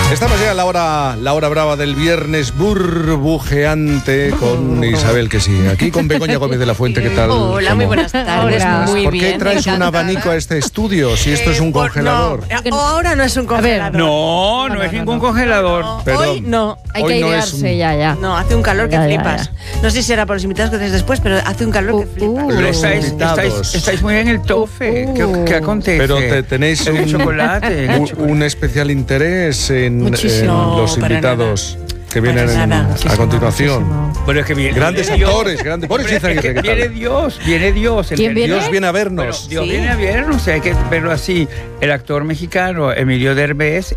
Estamos ya a la hora brava del viernes burbujeante con Isabel, que sí. Aquí con Begoña Gómez de la Fuente, ¿qué tal? Hola, muy buenas tardes. Hola. Muy ¿Por bien. qué traes un abanico a este estudio si esto es un congelador? No, ahora no es un congelador. No es ningún congelador. No, Perdón. hoy no. Hay Hoy que no es airearse ya. No, hace un calor que Ya, flipas. No sé si será por los invitados que tenéis después, pero hace un calor que flipas. Pero Los invitados. estáis muy en el tofe. ¿Qué acontece? Pero tenéis En el chocolate. en el chocolate. un especial interés en Muchísimo. los No, para invitados que vienen Para nada. a continuación. Bueno, es que viene Grandes viene Dios. actores, grandes. Boris Hombre, Izaguirre, es que ¿qué tal? viene Dios. ¿Quién viene? Dios viene a Bueno, vernos. Dios Sí. viene a vernos, hay que verlo así. El actor mexicano Emilio Derbez